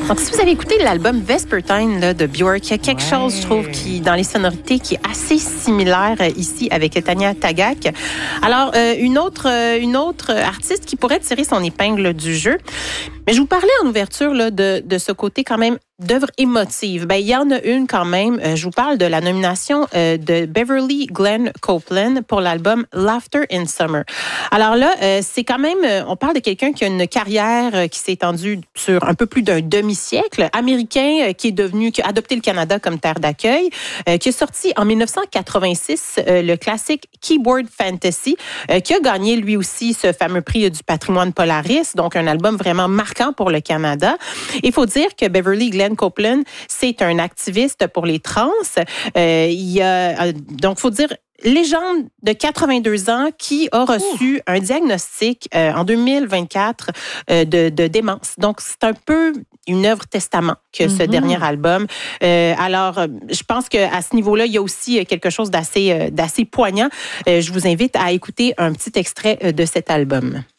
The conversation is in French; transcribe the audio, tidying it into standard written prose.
Donc, si vous avez écouté l'album Vespertine là, de Björk, il y a quelque chose, je trouve, qui dans les sonorités qui est assez similaire ici avec Tanya Tagaq. Alors, une autre artiste qui pourrait tirer son épingle du jeu. Mais je vous parlais en ouverture là, de ce côté quand même d'œuvre émotive. Ben, il y en a une quand même. Je vous parle de la nomination de Beverly Glenn Copeland pour l'album Laughter in Summer. Alors là, c'est quand même, on parle de quelqu'un qui a une carrière qui s'est étendue sur un peu plus d'un demi-siècle, américain qui a adopté le Canada comme terre d'accueil, qui a sorti en 1986 le classique Keyboard Fantasy, qui a gagné lui aussi ce fameux prix du patrimoine Polaris, donc un album vraiment marquant pour le Canada. Il faut dire que Beverly Glenn Copeland, c'est un activiste pour les trans. Donc, faut dire, légende de 82 ans qui a reçu un diagnostic en 2024 de démence. Donc, c'est un peu une œuvre testament que ce dernier album. Alors, je pense qu'à ce niveau-là, il y a aussi quelque chose d'assez poignant. Je vous invite à écouter un petit extrait de cet album.